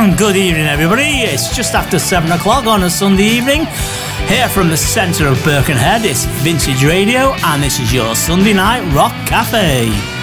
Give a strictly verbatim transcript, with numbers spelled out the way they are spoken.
and good evening, everybody. It's just after seven o'clock on a Sunday evening. Here from the centre of Birkenhead, it's Vintage Radio, and this is your Sunday Night Rock Cafe.